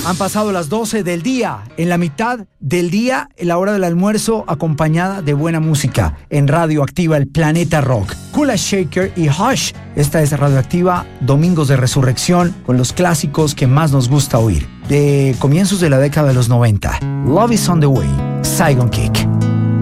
Han pasado las 12 del día, en la mitad del día, en la hora del almuerzo, acompañada de buena música. En Radioactiva, el planeta rock. Kula Shaker y Hush. Esta es Radioactiva, Domingos de Resurrección, con los clásicos que más nos gusta oír. De comienzos de la década de los 90. Love is on the way, Saigon Kick.